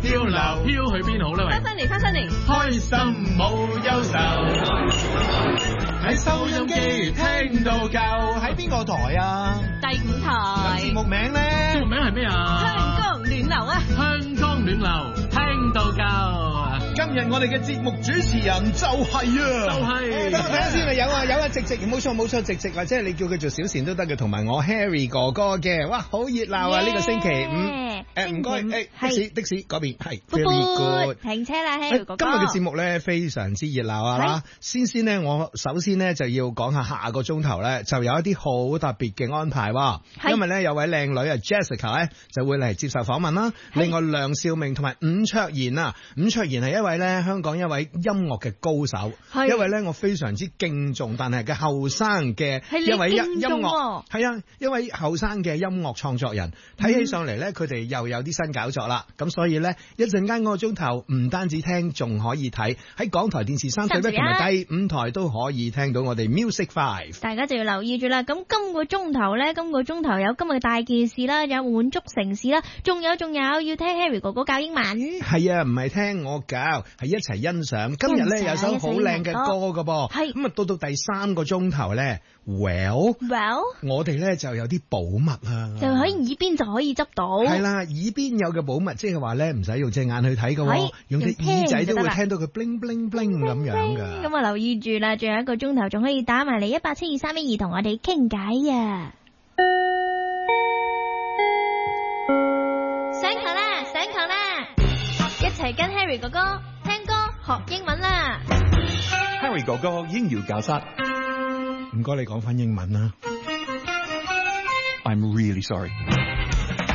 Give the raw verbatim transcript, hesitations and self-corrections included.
漂流，飄去邊好呢？喂， 翻新年，翻新年， 開心冇憂愁，喺收音機聽到夠。 喺邊個台啊？ 第五台。 節目名咧？ 節目名係咩啊？ 香江暖流啊！ 香江暖流，聽到夠。 今日我哋嘅節目主持人就係啊， 就係。 等我睇下先啊，有啊有啊，直直冇錯冇錯，直直或者係你叫佢做小倩都得嘅，同埋我 Harry 哥哥嘅，哇好熱鬧啊！呢個星期五。誒唔該，誒的士的士嗰邊係 very good， 停車啦 Harry 哥哥。 今日嘅節目咧非常之熱鬧啊！先先咧，我首先咧就要講下下個鐘頭咧就有一啲好特別嘅安排喎。因為咧有位靚女啊 Jessica 咧就會嚟接受訪問啦。另外梁兆明同埋伍卓賢啊，伍卓賢係一位咧香港一位音樂嘅高手，一位咧我非常之敬重，但係嘅後生嘅一位音音樂係啊，一位後生嘅音樂創作人，睇起上嚟咧佢哋又有啲新搞作啦，咁所以咧一陣間嗰個鐘頭唔單止聽，仲可以睇喺港台電視三十一同埋第五台都可以聽到我哋 Music Five。 大家就要留意住啦。咁今個鐘頭咧，今個鐘頭有今日嘅大件事啦，有滿足城市啦，仲有仲有要聽 Harry 哥哥教英文。 係啊，唔係聽我教，係一齊欣賞。今日咧有首好靚嘅歌噶噃，係咁啊到到第三個鐘頭咧 ，Well Well， 我哋咧就有啲寶物啊， 就喺耳邊就可以執到。 係啦，耳邊有嘅寶物，即係話咧唔使用隻眼去睇噶，用隻耳仔都會聽到佢 bling bling bling 咁樣噶。 咁啊留意住啦，仲有一個鐘頭仲可以打埋嚟一八七二三一二同我哋傾偈啊！上堂啦，上堂啦，一齊跟 Harry 哥哥聽歌學英文啦。 Harry 哥哥英語教室， 唔該你講翻英文啦。 I'm really sorry.